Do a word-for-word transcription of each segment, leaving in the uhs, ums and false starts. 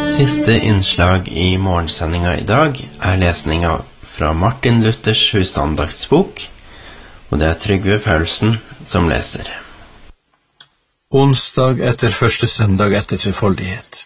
Siste innslag i morgensendinga i dag er lesninga fra Martin Luthers husandaktsbok, og det er Trygve Paulsen som leser. Onsdag etter første søndag etter trefoldighet.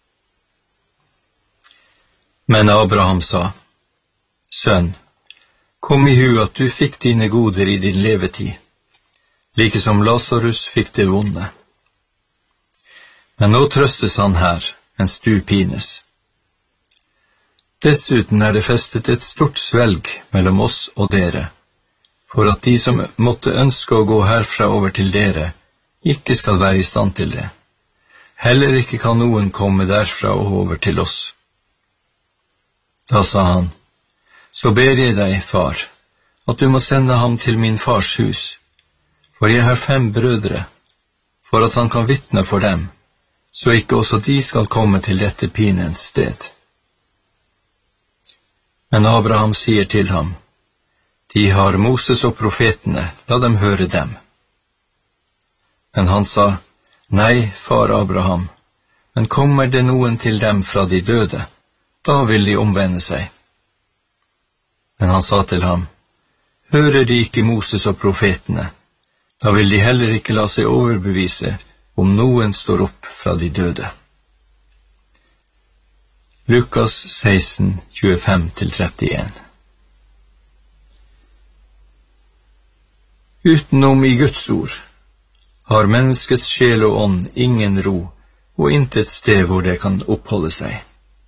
Men Abraham sa, Sønn, kom i hu at du fikk dine goder i din levetid, like som Lazarus fikk det vonde. Men nå trøstes han her, mens du pines. Dessuten er det festet et stort svelg mellom oss og dere, for at de som måtte ønske å gå herfra over til dere, ikke skal være i stand til det. Heller ikke kan noen komme derfra og over til oss. Da sa han, så ber jeg deg, far, at du må sende ham til min fars hus, for jeg har fem brødre, for at han kan vitne for dem, så ikke også de skal komme til dette pinens sted. Men Abraham sier til ham, de har Moses og profetene, la dem høre dem. Men han sa, nei, far Abraham, men kommer det noen til dem fra de døde, da vil de omvende seg. Men han sa til ham, hører de ikke Moses og profetene, da vil de heller ikke la seg overbevise om noen står opp fra de døde. Lukas seksten, tjuefem til trettien. Utenom i Guds ord har menneskets sjel og ånd ingen ro, og intet sted hvor det kan oppholde seg.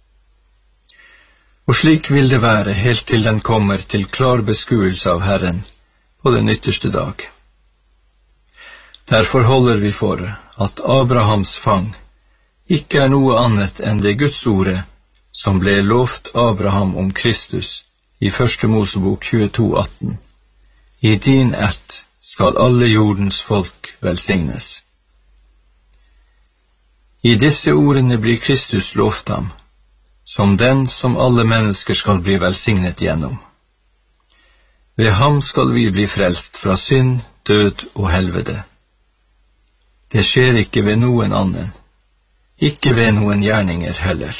Og slik vil det være helt til den kommer til klar beskuelse av Herren på den ytterste dag. Derfor holder vi for at Abrahams fang ikke er noe annet enn det Guds ordet som ble lovt Abraham om Kristus i første Mosebok tjueto, atten. I din ett skal alle jordens folk velsignes. I disse ordene blir Kristus lovt ham, som den som alle mennesker skal bli velsignet gjennom. Ved ham skal vi bli frelst fra synd, død og helvete. Det skjer ikke ved noen annen, ikke ved noen gjerninger heller.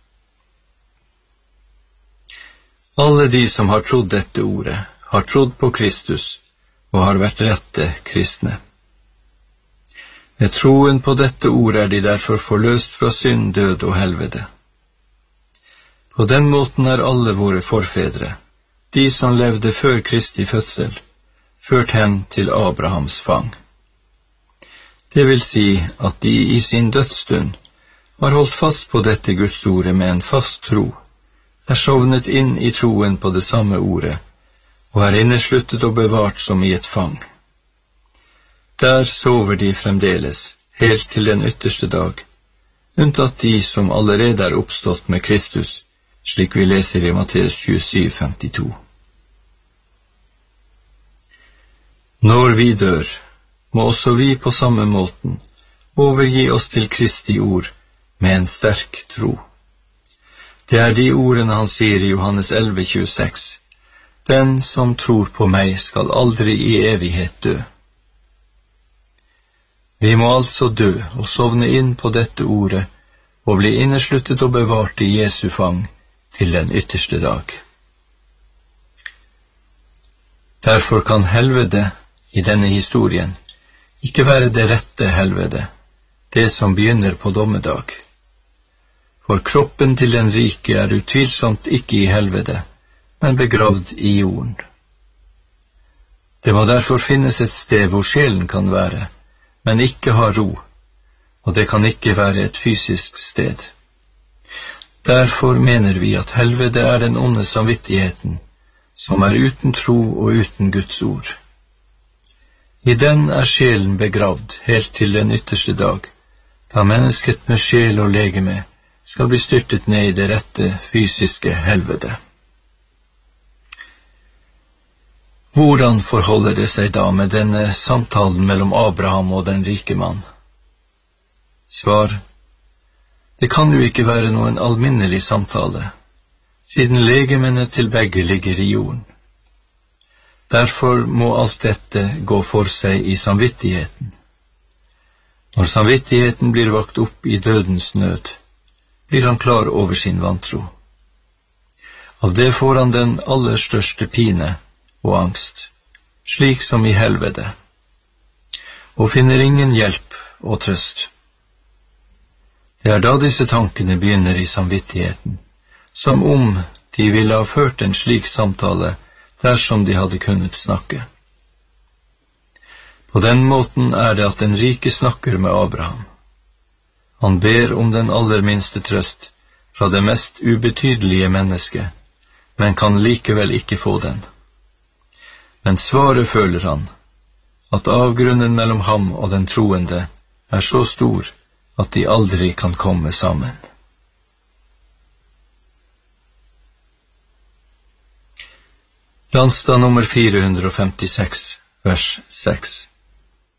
Alle de som har trodd dette ordet, har trodd på Kristus og har vært rette kristne. Ved troen på dette ordet er de derfor forløst fra synd, død og helvete. På den måten er alle våre forfedre, de som levde før Kristi fødsel, ført hen til Abrahams fang. Det vil si at de i sin dødsstund har holdt fast på dette Guds ordet med en fast tro, er sovnet inn i troen på det samme ordet, og er innesluttet og bevart som i et fang. Der sover de fremdeles, helt til den ytterste dag, unntatt de som allerede er oppstått med Kristus, slik vi leser i Matteus tjuesju, femtito. Når vi dør, må også vi på samme måten overgi oss til Kristi ord med en sterk tro. Det er de ordene han sier i Johannes elleve, tjueseks. Den som tror på meg skal aldri i evighet dø. Vi må altså dø og sovne inn på dette ordet og bli innesluttet og bevart i Jesu fang til den ytterste dag. Derfor kan helvete i denne historien ikke være det rette helvete, det som begynner på dommedag. For kroppen til den rike er utvilsomt ikke i helvete, men begravd i jorden. Det må derfor finnes et sted hvor sjelen kan være, men ikke ha ro, og det kan ikke være et fysisk sted. Derfor mener vi at helvete er den onde samvittigheten, som er uten tro og uten Guds ord. I den er sjelen begravd helt til den ytterste dag, da mennesket med sjel og legeme skal bli styrtet ned i det rette fysiske helvete. Hvordan forholder det seg da med denne samtalen mellom Abraham og den rike mann? Svar: det kan jo ikke være noen alminnelig samtale, siden legemene til begge ligger i jorden. Derfor må alt dette gå for seg i samvittigheten. Når samvittigheten blir vakt opp i dødens nød, blir han klar over sin vantro. Av det får han den aller største pine og angst, slik som i helvete, og finner ingen hjelp og trøst. Det er da disse tankene begynner i samvittigheten, som om de ville ha ført en slik samtale dersom de hadde kunnet snakke. På den måten er det at den rike snakker med Abraham. Han ber om den aller minste trøst fra det mest ubetydelige mennesket, men kan likevel ikke få den. Men svaret føler han, at avgrunnen mellom ham og den troende er så stor at de aldri kan komme sammen. Landstad nummer fire hundre femtiseks, vers seks.